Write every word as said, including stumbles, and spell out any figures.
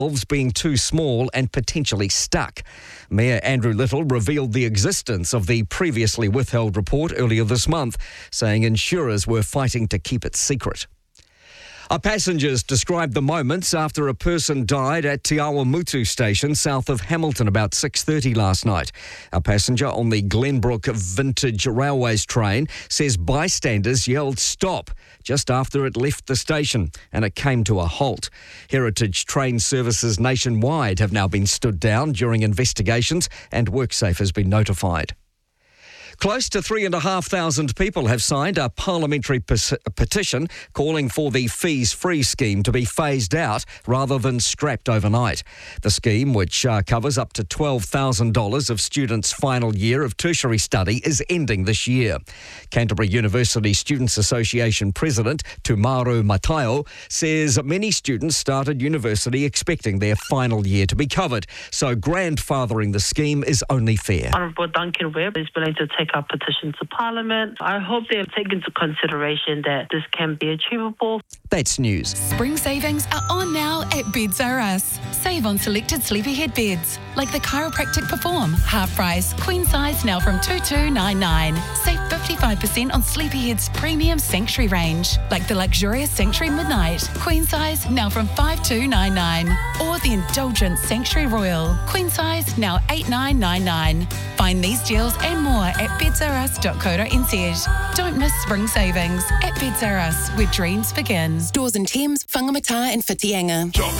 being too small and potentially stuck. Mayor Andrew Little revealed the existence of the previously withheld report earlier this month, saying insurers were fighting to keep it secret. Our passengers described the moments after a person died at Te Awamutu station south of Hamilton about six thirty last night. A passenger on the Glenbrook Vintage Railways train says bystanders yelled stop just after it left the station and it came to a halt. Heritage train services nationwide have now been stood down during investigations and WorkSafe has been notified. Close to three and a half thousand people have signed a parliamentary petition calling for the fees-free scheme to be phased out rather than scrapped overnight. The scheme, which uh, covers up to twelve thousand dollars of students' final year of tertiary study, is ending this year. Canterbury University Students' Association President Tumaru Matayo says many students started university expecting their final year to be covered, so grandfathering the scheme is only fair. Honourable Duncan Webb is willing to take our petition to Parliament. I hope they have taken into consideration that this can be achievable. That's news. Spring savings are on now at Beds R Us. Save on selected sleepyhead beds, like the Chiropractic Perform, half price, queen size now from two two nine nine. Save fifty-five percent on Sleepyhead's premium Sanctuary range, like the luxurious Sanctuary Midnight, queen size now from five two nine nine. Or the indulgent Sanctuary Royal, queen size now eight nine nine nine. Find these deals and more at beds r us dot co dot n z. Don't miss spring savings at Beds R Us, where dreams begin. Stores in Thames, Whangamata and Whitianga.